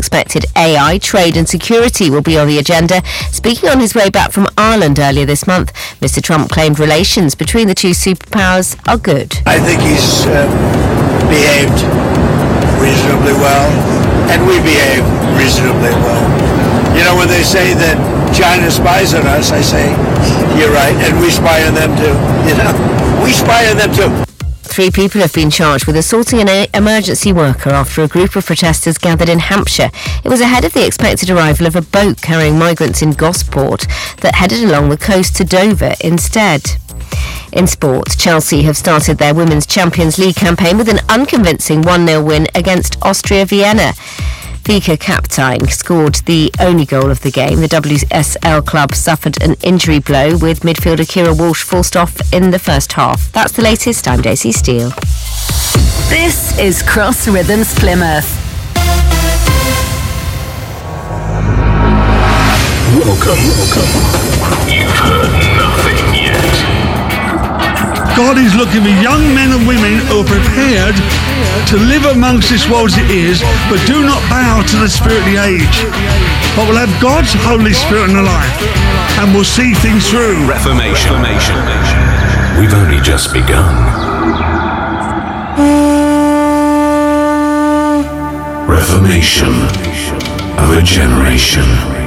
expected. AI, trade and security will be on the agenda. Speaking on his way back from Ireland earlier this month, Mr. Trump claimed relations between the two superpowers are good. I think he's behaved reasonably well, and we behave reasonably well. You know, when they say that China spies on us, I say, you're right, and we spy on them too. You know, we spy on them too. 3 people have been charged with assaulting an emergency worker after a group of protesters gathered in Hampshire. It was ahead of the expected arrival of a boat carrying migrants in Gosport that headed along the coast to Dover instead. In sport, Chelsea have started their Women's Champions League campaign with an unconvincing 1-0 win against Austria Vienna. Vika Kaptein scored the only goal of the game. The WSL club suffered an injury blow with midfielder Kira Walsh forced off in the first half. That's the latest. I'm Daisy Steele. This is Cross Rhythms Plymouth. Welcome. You've heard nothing yet. God is looking for young men and women who are prepared to live amongst this world as it is, but do not bow to the spirit of the age, but will have God's Holy Spirit in their life and will see things through. Reformation. We've only just begun. Reformation of a generation.